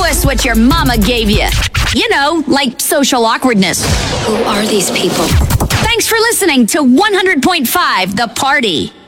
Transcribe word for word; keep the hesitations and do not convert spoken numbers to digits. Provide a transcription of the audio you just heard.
us what your mama gave you. You know, like social awkwardness. Who are these people? Thanks for listening to one hundred point five The Party.